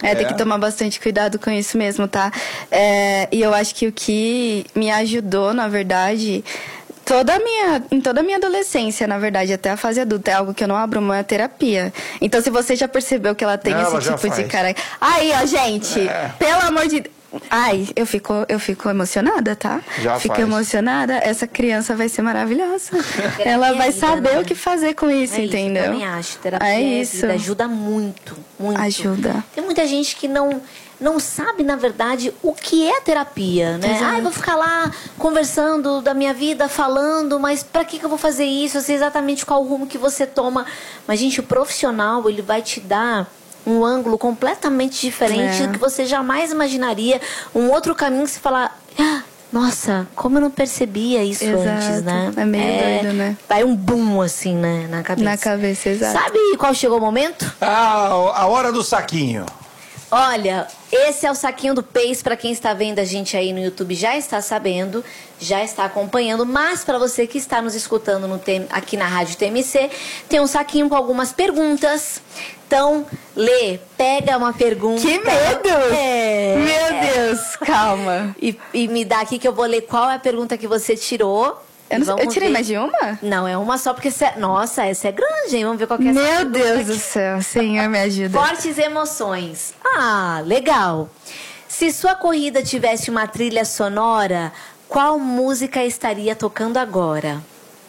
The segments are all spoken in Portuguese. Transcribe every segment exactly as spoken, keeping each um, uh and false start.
É, tem que tomar bastante cuidado com isso mesmo, tá? É, e eu acho que o que me ajudou, na verdade, toda a minha, em toda a minha adolescência, na verdade, até a fase adulta, é algo que eu não abro mão, é a terapia. Então, se você já percebeu que ela tem Ela esse já tipo de faz. cara... Aí, ó, gente, É. pelo amor de... Ai, eu fico, eu fico emocionada, tá? Já Fico faz. emocionada. Essa criança vai ser maravilhosa. Ela é vai vida, saber né? o que fazer com isso, É isso, entendeu? eu também acho. Terapia é é isso. vida, ajuda muito, muito. Ajuda. Tem muita gente que não, não sabe, na verdade, o que é terapia, né? Exato. Ah, eu vou ficar lá conversando da minha vida, falando, mas pra que, que eu vou fazer isso? Eu sei exatamente qual o rumo que você toma. Mas, gente, o profissional, ele vai te dar um ângulo completamente diferente É. do que você jamais imaginaria. Um outro caminho que você fala... Ah, nossa, como eu não percebia isso Exato. antes, né? É meio doido, né? Vai um boom, assim, né? Na cabeça. Na cabeça, exato. Sabe qual chegou o momento? Ah, a hora do saquinho. Olha, esse é o saquinho do Pace. Para quem está vendo a gente aí no YouTube já está sabendo, já está acompanhando. Mas para você que está nos escutando no T- aqui na Rádio T M C, tem um saquinho com algumas perguntas. Então, Lê, pega uma pergunta. Que medo! É. Meu Deus, calma. E, e me dá aqui que eu vou ler qual é a pergunta que você tirou. Eu, não, Vamos eu tirei ver. mais de uma? Não, é uma só, porque... Essa, nossa, essa é grande, hein? Vamos ver qual que é essa Meu pergunta Deus aqui. do céu, Senhor, me ajuda. Fortes emoções. Ah, legal. Se sua corrida tivesse uma trilha sonora, qual música estaria tocando agora?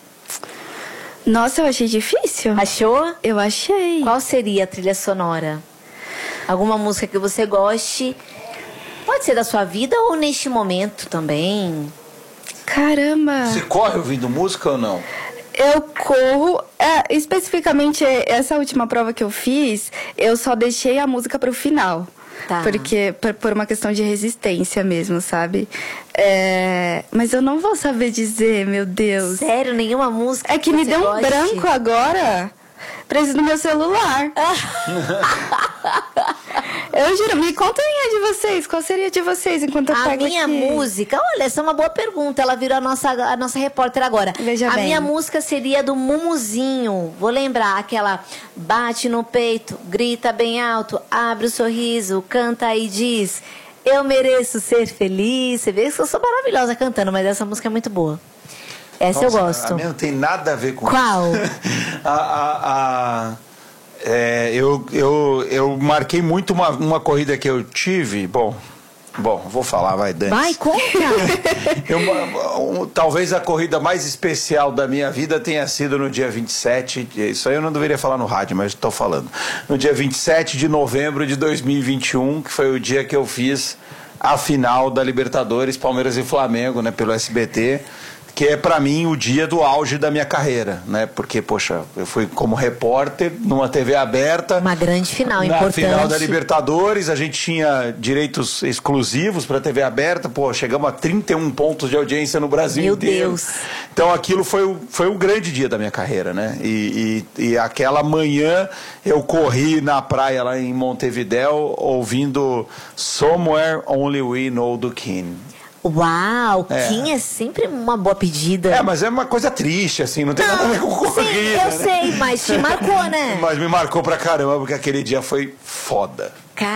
Nossa, eu achei difícil. Achou? Eu achei. Qual seria a trilha sonora? Alguma música que você goste? Pode ser da sua vida ou neste momento também. Caramba. Você corre ouvindo música ou não? Eu corro, é, especificamente essa última prova que eu fiz, eu só deixei a música pro final. Tá. Porque, por, por uma questão de resistência mesmo, sabe? É, mas eu não vou saber dizer, meu Deus. Sério? Nenhuma música? É que me você deu um goste? branco agora, preso no meu celular. Eu juro, me contem a de vocês. Qual seria a de vocês enquanto eu A pego minha aqui? música, olha, essa é uma boa pergunta. Ela virou a nossa, a nossa repórter agora. Veja a bem. minha música seria do Mumuzinho. Vou lembrar aquela: bate no peito, grita bem alto, abre o sorriso, canta e diz: eu mereço ser feliz. Você vê que eu sou maravilhosa cantando, mas essa música é muito boa. Essa Nossa, eu gosto. A minha não tem nada a ver com Qual? isso. a, a, a, é, eu, eu, eu marquei muito uma, uma corrida que eu tive. Bom, bom, vou falar, vai, Dani. Vai, conta! Eu, um, talvez a corrida mais especial da minha vida tenha sido no dia vinte e sete. Isso aí eu não deveria falar no rádio, mas estou falando. No dia vinte e sete de novembro de dois mil e vinte e um, que foi o dia que eu fiz a final da Libertadores, Palmeiras e Flamengo, né, pelo S B T. Que é pra mim o dia do auge da minha carreira, né? Porque, poxa, eu fui como repórter numa T V aberta. Uma grande final, na importante. final da Libertadores, a gente tinha direitos exclusivos pra T V aberta. Pô, chegamos a trinta e um pontos de audiência no Brasil Meu inteiro. Deus. Então aquilo foi o, foi o grande dia da minha carreira, né? E, e, e aquela manhã eu corri na praia lá em Montevidéu ouvindo Somewhere Only We Know do King. Uau, É. Kim é sempre uma boa pedida. É, mas é uma coisa triste, assim, não tem nada a ver com corrida. Sim, eu né? sei, mas te marcou, né? Mas me marcou pra caramba, porque aquele dia foi foda.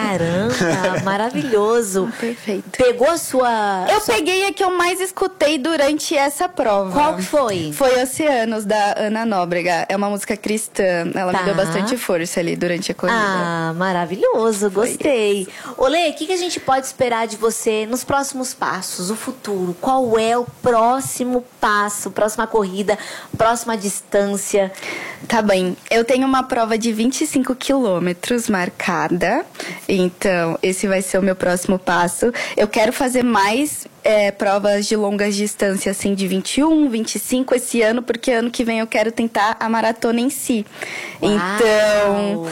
Caramba, maravilhoso. Perfeito. Pegou a sua... Eu sua... peguei a que eu mais escutei durante essa prova. Qual que foi? Foi Oceanos, da Ana Nóbrega. É uma música cristã. Ela Tá. me deu bastante força ali durante a corrida. Ah, maravilhoso, gostei. Olê, o que, que a gente pode esperar de você nos próximos passos, o futuro? Qual é o próximo passo, próxima corrida, próxima distância? Tá bem. Eu tenho uma prova de vinte e cinco quilômetros marcada. Então, esse vai ser o meu próximo passo. Eu quero fazer mais é, provas de longas distâncias, assim, de vinte e um, vinte e cinco esse ano, porque ano que vem eu quero tentar a maratona em si. Uau. Então...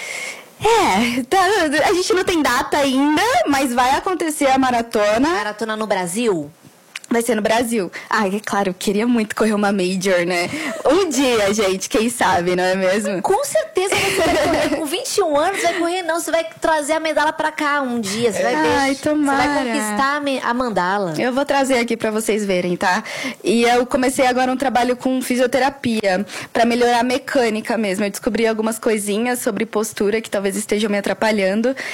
É, tá, a gente não tem data ainda, mas vai acontecer a maratona. Maratona no Brasil? Vai ser no Brasil. Ah, é claro, eu queria muito correr uma Major, né? Um dia, gente, quem sabe, não é mesmo? Com certeza você vai correr. Com vinte e um anos vai correr, não. Você vai trazer a medalha pra cá um dia. Você vai ver. Ai, tomara. Você vai conquistar a, me- a mandala. Eu vou trazer aqui pra vocês verem, tá? E eu comecei agora um trabalho com fisioterapia pra melhorar a mecânica mesmo. Eu descobri algumas coisinhas sobre postura que talvez estejam me atrapalhando.